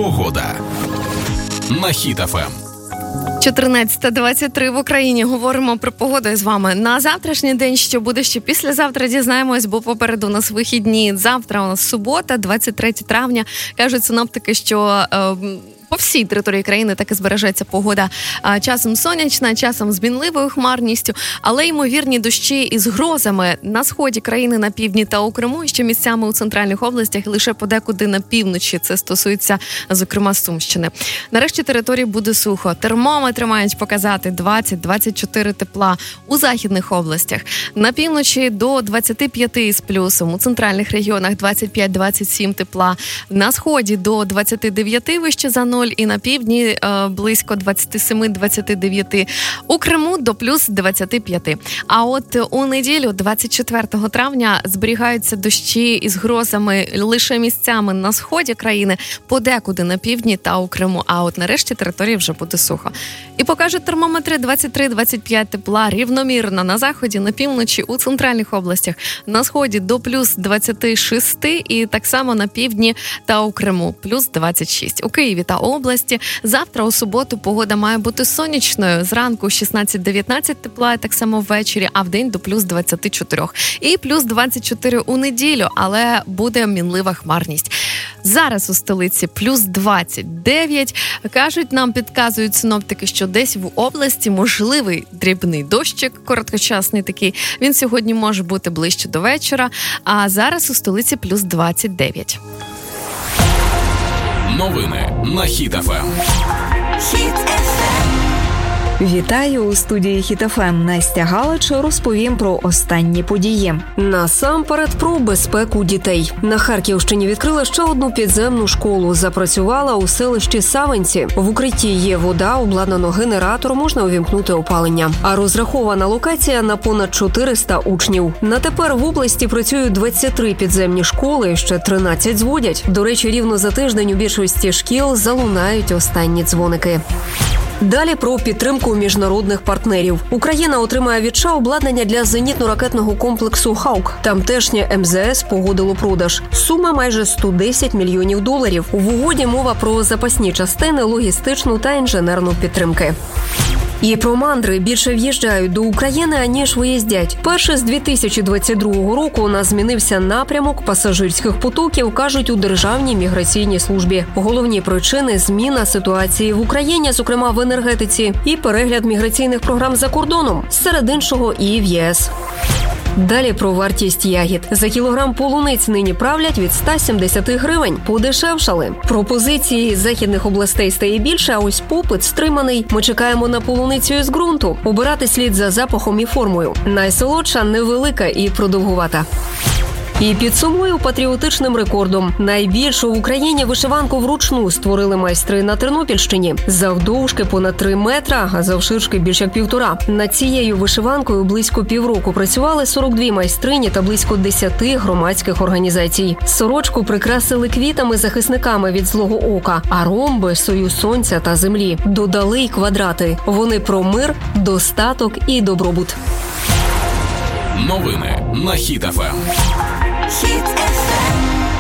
Погода на Хіт ФМ. 14:23 в Україні. Говоримо про погоду з вами. На завтрашній день, що буде ще післязавтра, дізнаємось, бо попереду у нас вихідні. Завтра у нас субота, 23 травня. Кажуть синоптики, що по всій території країни так і збережеться погода. Часом сонячна, часом з мінливою хмарністю, але ймовірні дощі із грозами на сході країни, на півдні та у Криму, ще місцями у центральних областях і лише подекуди на півночі. Це стосується, зокрема, Сумщини. Нарешті території буде сухо. Термометри мають показати 20-24 тепла у західних областях. На півночі до 25 з плюсом, у центральних регіонах 25-27 тепла. На сході до 29 вище за 0 і на півдні близько 27-29. У Криму до плюс 25. А от у неділю, 24 травня, зберігаються дощі із грозами лише місцями на сході країни, подекуди на півдні та у Криму. А от нарешті території вже буде сухо. І покажуть термометри 23-25 тепла рівномірно на заході, на півночі, у центральних областях. На сході до плюс 26 і так само на півдні та у Криму плюс 26. У Києві та області завтра у суботу погода має бути сонячною. Зранку 16-19 тепла, так само ввечері, а вдень до плюс 24. І плюс 24 у неділю, але буде мінлива хмарність. Зараз у столиці плюс 29. Кажуть, нам підказують синоптики, що десь в області можливий дрібний дощик, короткочасний такий. Він сьогодні може бути ближче до вечора, а зараз у столиці плюс 29. Новини на Хіт ФМ. Хіт ФМ. Вітаю у студії Хіт ФМ. Настя Галич розповім про останні події. Насамперед про безпеку дітей. На Харківщині відкрили ще одну підземну школу. Запрацювала у селищі Савинці. В укритті є вода, обладнано генератор, можна увімкнути опалення. А розрахована локація на понад 400 учнів. На тепер в області працюють 23 підземні школи, ще 13 зводять. До речі, рівно за тиждень у більшості шкіл залунають останні дзвоники. Далі про підтримку міжнародних партнерів. Україна отримає від США обладнання для зенітно-ракетного комплексу «Хаук». Тамтешнє МЗС погодило продаж. Сума майже $110 мільйонів. В угоді мова про запасні частини, логістичну та інженерну підтримки. І про мандри більше в'їжджають до України, аніж виїздять. Перше з 2022 року у нас змінився напрямок пасажирських потоків, кажуть у Державній міграційній службі. Головні причини – зміна ситуації в Україні, зокрема в енергетиці, і перегляд міграційних програм за кордоном, серед іншого і в ЄС. Далі про вартість ягід. За кілограм полуниць нині правлять від 170 гривень. Подешевшали. Пропозиції з західних областей стає більше, а ось попит стриманий. Ми чекаємо на полуницю із ґрунту. Обирати слід за запахом і формою. Найсолодша, невелика і продовгувата. І підсумую патріотичним рекордом. Найбільшу в Україні вишиванку вручну створили майстри на Тернопільщині. Завдовжки понад 3 метра, а завширшки більш як 1,5. Над цією вишиванкою близько півроку працювали 42 майстрині та близько 10 громадських організацій. Сорочку прикрасили квітами-захисниками від злого ока, а ромби – союз сонця та землі. Додали й квадрати. Вони про мир, достаток і добробут. Новини на Хіт ФМ. Хіт ФМ.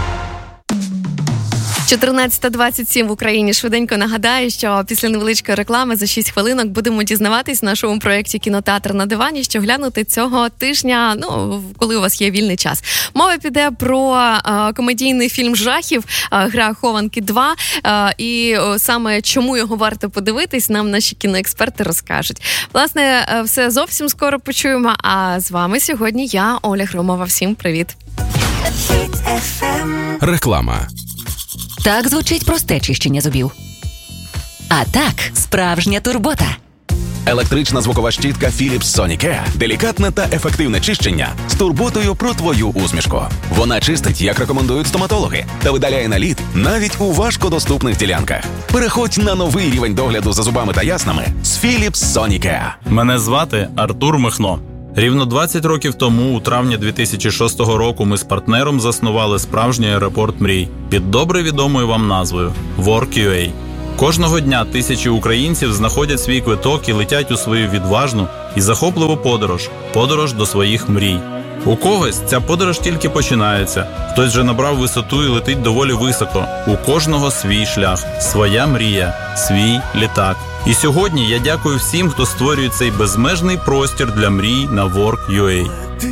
14:27 в Україні. Швиденько нагадаю, що після невеличкої реклами за 6 хвилинок будемо дізнаватись в нашому проєкті «Кінотеатр на дивані», що глянути цього тижня, коли у вас є вільний час. Мова піде про комедійний фільм жахів «Гра хованки 2». І саме чому його варто подивитись, нам наші кіноексперти розкажуть. Власне, все зовсім скоро почуємо. А з вами сьогодні я, Оля Громова. Всім привіт. Хіт ФМ. Реклама. Так звучить просте чищення зубів. А так, справжня турбота. Електрична звукова щітка Philips Sonicare. Делікатне та ефективне чищення з турботою про твою усмішку. Вона чистить, як рекомендують стоматологи, та видаляє наліт навіть у важкодоступних ділянках. Переходь на новий рівень догляду за зубами та яснами з Philips Sonicare. Мене звати Артур Михно. Рівно 20 років тому, у травні 2006 року, ми з партнером заснували справжній аеропорт мрій під добре відомою вам назвою Work.ua. Кожного дня тисячі українців знаходять свій квиток і летять у свою відважну і захопливу подорож до своїх мрій. У когось ця подорож тільки починається, хтось вже набрав висоту і летить доволі високо. У кожного свій шлях, своя мрія, свій літак. І сьогодні я дякую всім, хто створює цей безмежний простір для мрій на Work.ua.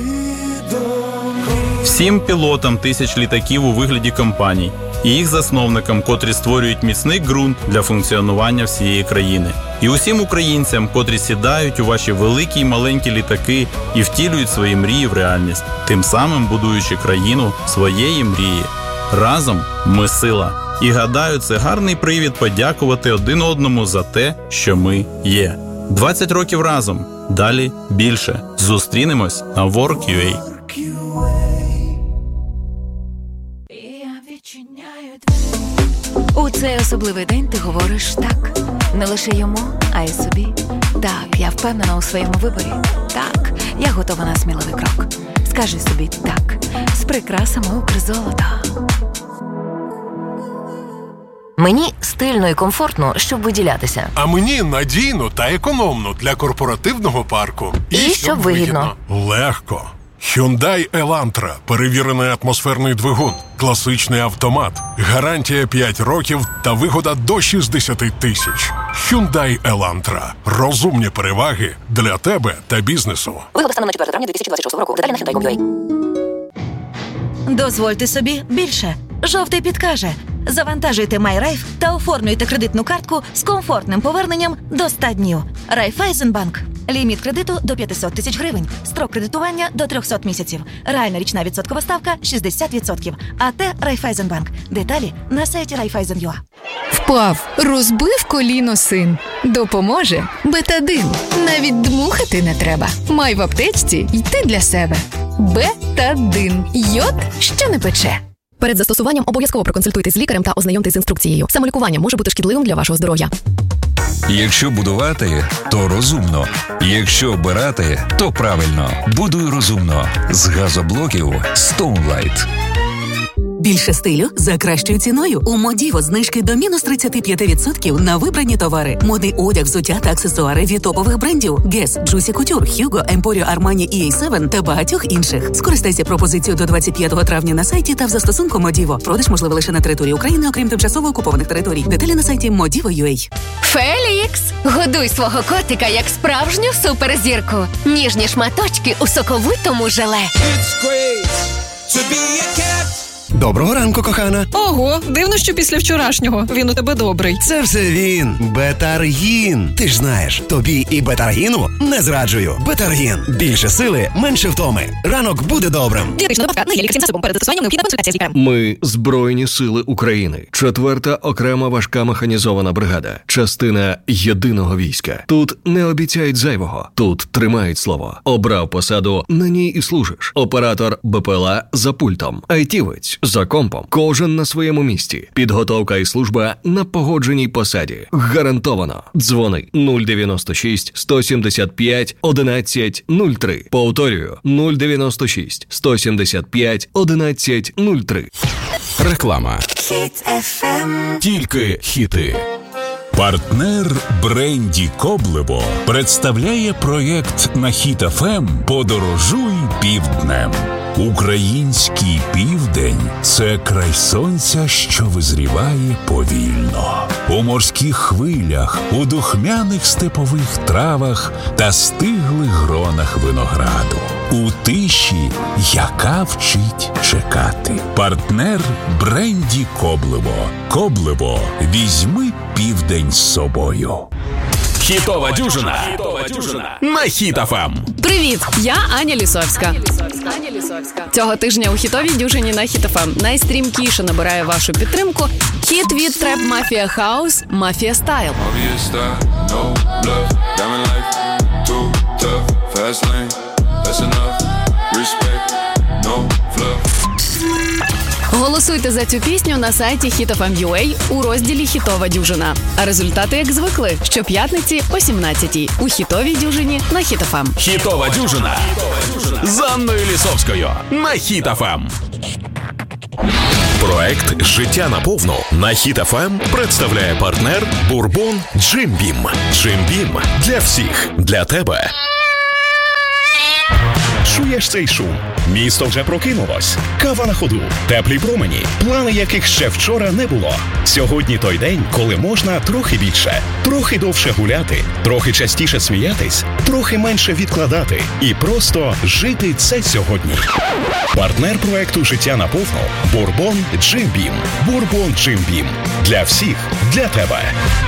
Всім пілотам тисяч літаків у вигляді компаній і їх засновникам, котрі створюють міцний ґрунт для функціонування всієї країни. І усім українцям, котрі сідають у ваші великі й маленькі літаки і втілюють свої мрії в реальність, тим самим будуючи країну своєї мрії. Разом ми сила. І гадаю, це гарний привід подякувати один одному за те, що ми є. 20 років разом. Далі більше. Зустрінемось на Work.ua. У цей особливий день ти говориш так. Не лише йому, а й собі. Так, я впевнена у своєму виборі. Так, я готова на сміливий крок. Скажи собі так. З прикрасами Укрзолота. Мені стильно і комфортно, щоб виділятися. А мені надійно та економно для корпоративного парку. І щоб вигідно. Легко. Hyundai Elantra. Перевірений атмосферний двигун. Класичний автомат. Гарантія 5 років та вигода до 60 тисяч. Hyundai Elantra. Розумні переваги для тебе та бізнесу. Вигода станом на 4 травня 2026 року. Деталі на Hyundai.com.ua. Дозвольте собі більше. Жовтий підкаже. Завантажуйте MyRaiff та оформлюйте кредитну картку з комфортним поверненням до 100 днів. Райфайзенбанк. Ліміт кредиту до 500 тисяч гривень. Строк кредитування до 300 місяців. Реальна річна відсоткова ставка 60%. АТ Райфайзенбанк. Деталі на сайті Raiffeisen.ua. Впав, розбив коліно син. Допоможе Бетадин. Навіть дмухати не треба. Май в аптечці й ти для себе. Бетадин. Йод, що не пече. Перед застосуванням обов'язково проконсультуйтесь з лікарем та ознайомтесь з інструкцією. Самолікування може бути шкідливим для вашого здоров'я. Якщо будувати, то розумно. Якщо обирати, то правильно. Будуй розумно. З газоблоків Stoneline. Більше стилю за кращою ціною. У Модіво знижки до мінус 35% на вибрані товари. Модний одяг, взуття та аксесуари від топових брендів Guess, Juicy Couture, Hugo, Emporio Armani EA7 та багатьох інших. Скористайся пропозицією до 25 травня на сайті та в застосунку Модіво. Продаж можливий лише на території України, окрім тимчасово окупованих територій. Деталі на сайті Modivo.ua. Фелікс! Годуй свого котика як справжню суперзірку. Ніжні шматочки у соковитому желе. Доброго ранку, кохана. Ого, дивно, що після вчорашнього він у тебе добрий. Це все він. Бетаргін. Ти ж знаєш, тобі і Бетаргіну не зраджую. Бетаргін. Більше сили, менше втоми. Ранок буде добрим. Дієтична добавка не є лікарським засобом. Перед застосуванням необхідна консультація з лікарем. Ми – Збройні сили України. 4-та окрема важка механізована бригада. Частина єдиного війська. Тут не обіцяють зайвого. Тут тримають слово. Обрав посаду, на ній і служиш. Оператор БПЛА за пультом. Айтівець за компом. Кожен на своєму місці. Підготовка і служба на погодженій посаді. Гарантовано. Дзвони 096 175 11 03. Повторюю 096 175 11 03. Реклама. Хіт FM. Тільки хіти. Партнер бренді Коблево представляє проєкт на Хіт FM «Подорожуй півднем». Український південь – це край сонця, що визріває повільно. У морських хвилях, у духмяних степових травах та стиглих гронах винограду. У тиші, яка вчить чекати. Партнер бренді Коблево. Коблево. Візьми південь з собою. Хітова дюжина на Хіт FM. Привіт, я Аня Лісовська. Цього тижня у хітовій дюжині на Хіт FM найстрімкіше набирає вашу підтримку хіт від Trap Mafia House «Mafia Style». Голосуйте за цю пісню на сайті HitFM.ua у розділі «Хітова дюжина». А результати, як звикли, щоп'ятниці о 17-й у хітовій дюжині на Хіт FM. Хітова дюжина з Анною Лісовською на Хіт FM. Проект «Життя наповну» на Хіт FM представляє партнер Бурбон Джим Бім. Джим Бім для всіх, для тебе. Чуєш цей шум? Місто вже прокинулось. Кава на ходу, теплі промені, плани яких ще вчора не було. Сьогодні той день, коли можна трохи більше, трохи довше гуляти, трохи частіше сміятись, трохи менше відкладати і просто жити це сьогодні. Партнер проекту «Життя наповну» – Бурбон Джим Бім. Бурбон Джим Бім. Для всіх, для тебе.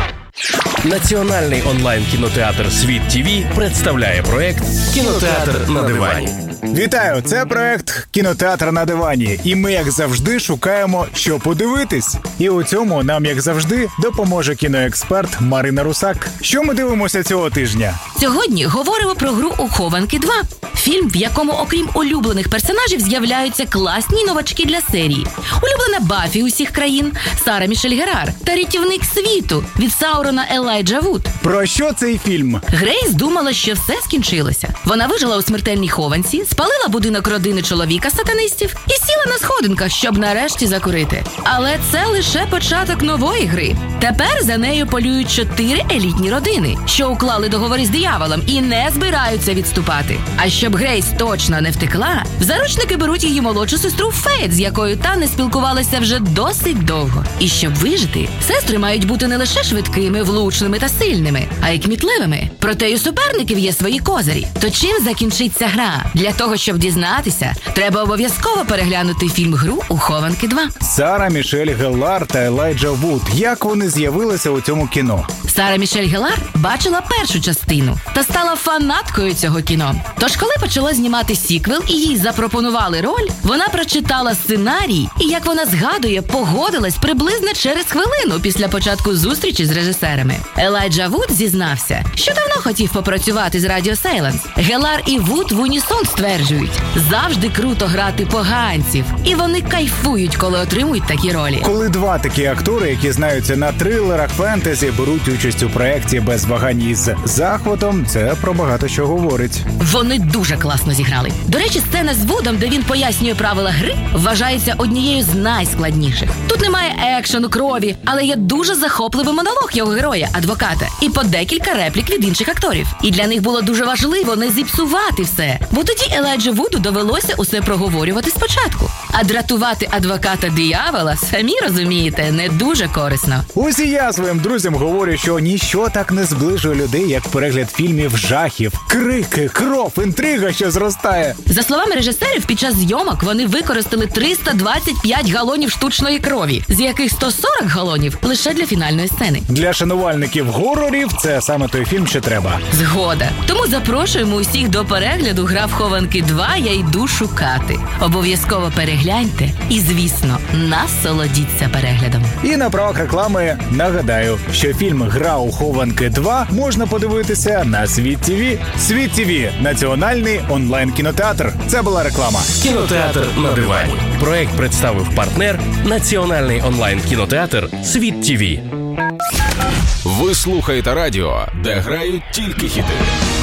Національний онлайн-кінотеатр «Світ ТІВІ» представляє проект «Кінотеатр на дивані». Вітаю! Це проект «Кінотеатр на дивані». І ми, як завжди, шукаємо, що подивитись. І у цьому нам, як завжди, допоможе кіноексперт Марина Русак. Що ми дивимося цього тижня? Сьогодні говоримо про гру «У хованки 2». Фільм, в якому, окрім улюблених персонажів, з'являються класні новачки для серії. Улюблена Баффі усіх країн, Сара Мішель Герар та рятівник світу від Саурона Елайджа Вуд. Про що цей фільм? Грейс думала, що все скінчилося. Вона вижила у смертельній хованці, спалила будинок родини чоловіка-сатанистів і сіла на сходинках, щоб нарешті закурити. Але це лише початок нової гри. Тепер за нею полюють 4 елітні родини, що уклали договори з дияволом і не збираються відступати. А щоб Грейс точно не втекла, в заручники беруть її молодшу сестру Фейт, з якою та не спілкувалася вже досить довго. І щоб вижити, сестри мають бути не лише швидкими, влучними та сильними, а й кмітливими. Проте й у суперників є свої козирі. То чим закінчиться гра? Для того, щоб дізнатися, треба обов'язково переглянути фільм «Гру у хованки 2». Сара Мішель Геллар та Елайджа Вуд. Як вони з'явилися у цьому кіно? Сара Мішель Геллар бачила першу частину та стала фанаткою цього кіно. Тож, коли почала знімати сіквел і їй запропонували роль, вона прочитала сценарій і, як вона згадує, погодилась приблизно через хвилину після початку зустрічі з режисерами. Елайджа Вуд зізнався, що давно хотів попрацювати з Радіо Сейленс. Геллар і Вуд в унісон стверджують, завжди круто грати поганців. І вони кайфують, коли отримують такі ролі. Коли два такі актори, які знаються на трилерах, фентезі, беруть участь у проєкті без вагань із захватом, це про багато що говорить. Вони дуже класно зіграли. До речі, сцена з Вудом, де він пояснює правила гри, вважається однією з найскладніших. Тут немає екшену, крові, але є дуже захопливий монолог його героя, адвоката, і по декілька реплік від інших акторів. І для них було дуже важливо не зіпсувати все, бо тоді Елайджа Вуду довелося усе проговорювати спочатку. А дратувати адвоката диявола, самі розумієте, не дуже корисно. Ось і я своїм друзям говорю, що ніщо так не зближує людей, як перегляд фільмів жахів. Крики, кров, інтрига, що зростає. За словами режисерів, під час зйомок вони використали 325 галонів штучної крові, з яких 140 галонів лише для фінальної сцени. Для шанувальників горорів це саме той фільм, що треба. Згода. Тому запрошуємо усіх до перегляду «Гра в хованки 2. Я йду шукати». Обов'язково перегляньте і, звісно, насолодіться переглядом. І на правах реклами нагадаю, що фільм «Гра у хованки 2» можна подивитися на Світ ТІВІ. Світ ТІВІ – національний онлайн-кінотеатр. Це була реклама. Кінотеатр на дивані. Проект представив партнер Національний онлайн-кінотеатр «Світ ТІВІ». Ви слухаєте радіо, де грають тільки хіти.